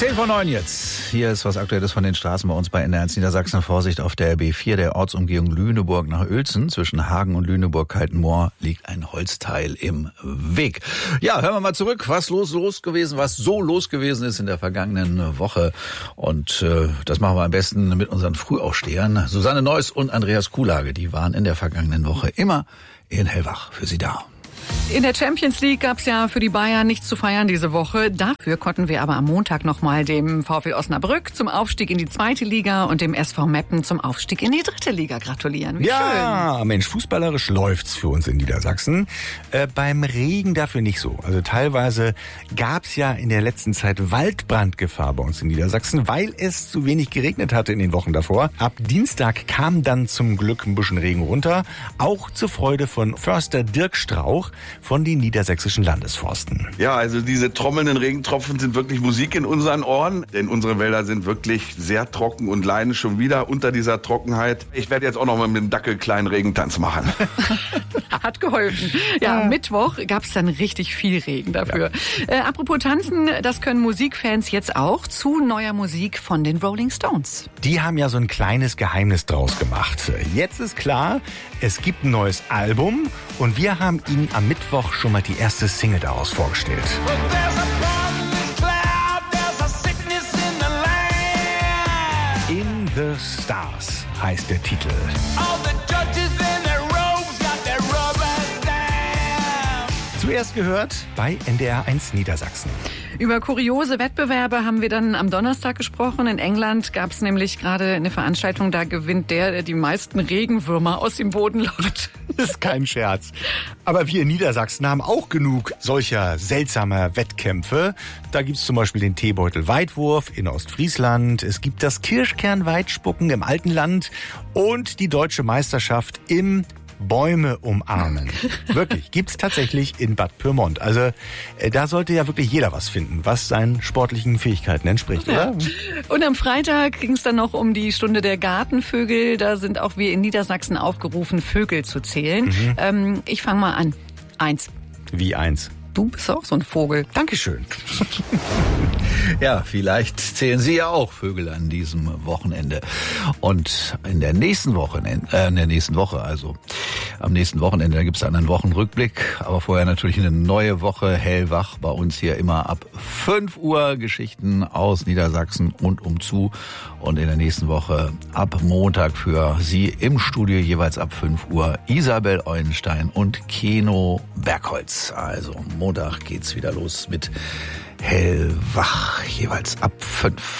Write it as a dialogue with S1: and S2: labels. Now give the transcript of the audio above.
S1: 10:09 jetzt. Hier ist was Aktuelles von den Straßen bei uns bei NDR1 Niedersachsen. Vorsicht auf der B4 der Ortsumgehung Lüneburg nach Uelzen. Zwischen Hagen und Lüneburg-Kaltenmoor liegt ein Holzteil im Weg. Ja, hören wir mal zurück, was so los gewesen ist in der vergangenen Woche. Und das machen wir am besten mit unseren Frühaufstehern. Susanne Neuss und Andreas Kuhlage, die waren in der vergangenen Woche immer in Hellwach für Sie da.
S2: In der Champions League gab es ja für die Bayern nichts zu feiern diese Woche. Dafür konnten wir aber am Montag nochmal dem VfL Osnabrück zum Aufstieg in die 2. Liga und dem SV Meppen zum Aufstieg in die 3. Liga gratulieren. Wie schön.
S3: Mensch, fußballerisch läuft's für uns in Niedersachsen. Beim Regen dafür nicht so. Also teilweise gab's ja in der letzten Zeit Waldbrandgefahr bei uns in Niedersachsen, weil es zu wenig geregnet hatte in den Wochen davor. Ab Dienstag kam dann zum Glück ein bisschen Regen runter, auch zur Freude von Förster Dirk Strauch von den niedersächsischen Landesforsten.
S4: Ja, also diese trommelnden Regentropfen sind wirklich Musik in unseren Ohren, denn unsere Wälder sind wirklich sehr trocken und leiden schon wieder unter dieser Trockenheit. Ich werde jetzt auch noch mal mit dem Dackel einen kleinen Regentanz machen.
S2: Hat geholfen. Ja, am Mittwoch gab es dann richtig viel Regen dafür. Ja. Apropos Tanzen, das können Musikfans jetzt auch zu neuer Musik von den Rolling Stones.
S3: Die haben ja so ein kleines Geheimnis draus gemacht. Jetzt ist klar, es gibt ein neues Album und wir haben Ihnen am Mittwoch schon mal die erste Single daraus vorgestellt. In the Stars heißt der Titel. Zuerst gehört bei NDR1 Niedersachsen.
S2: Über kuriose Wettbewerbe haben wir dann am Donnerstag gesprochen. In England gab es nämlich gerade eine Veranstaltung, da gewinnt der die meisten Regenwürmer aus dem Boden lockt.
S3: Das ist kein Scherz. Aber wir in Niedersachsen haben auch genug solcher seltsamer Wettkämpfe. Da gibt's zum Beispiel den Teebeutel-Weitwurf in Ostfriesland. Es gibt das Kirschkern-Weitspucken im Altenland und die deutsche Meisterschaft im Bäume umarmen. Wirklich, gibt's tatsächlich in Bad Pyrmont. Also da sollte ja wirklich jeder was finden, was seinen sportlichen Fähigkeiten entspricht,
S2: ja.
S3: Oder?
S2: Und am Freitag ging es dann noch um die Stunde der Gartenvögel. Da sind auch wir in Niedersachsen aufgerufen, Vögel zu zählen. Ich fange mal an. 1.
S3: Wie 1?
S2: Du bist auch so ein Vogel.
S3: Dankeschön.
S1: Ja, vielleicht zählen Sie ja auch Vögel an diesem Wochenende. Und in der nächsten Woche, also am nächsten Wochenende, da gibt es einen Wochenrückblick. Aber vorher natürlich eine neue Woche hellwach bei uns hier immer ab 5 Uhr. Geschichten aus Niedersachsen und umzu. Und in der nächsten Woche ab Montag für Sie im Studio jeweils ab 5 Uhr Isabel Eulenstein und Keno Bergholz. Also Montag geht's wieder los mit hellwach, jeweils ab 5.